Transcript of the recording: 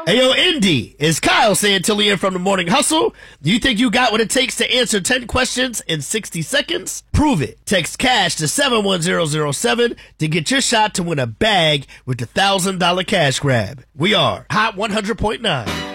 Hey, yo, Indy, is Kyle Santillian from the Morning Hustle. Do you think you got what it takes to answer 10 questions in 60 seconds? Prove it. Text CASH to 71007 to get your shot to win a bag with the $1,000 cash grab. We are Hot 100.9.